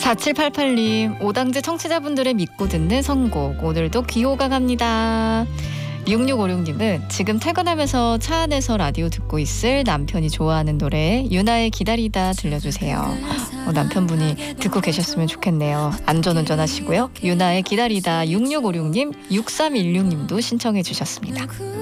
4788님, 오당제 청취자분들의 믿고 듣는 선곡. 오늘도 귀호강 합니다. 6656님은 지금 퇴근하면서 차 안에서 라디오 듣고 있을 남편이 좋아하는 노래 유나의 기다리다 들려주세요. 남편분이 듣고 계셨으면 좋겠네요. 안전운전 하시고요. 유나의 기다리다 6656님, 6316님도 신청해 주셨습니다.